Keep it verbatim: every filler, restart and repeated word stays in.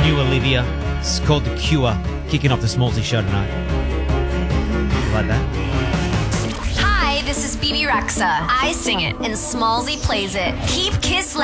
new Olivia. It's called The Cure. Kicking off the Smallsy show tonight. You like that? Hi, this is B B Rexa. I sing it and Smallsy plays it. Keep Kiss loud.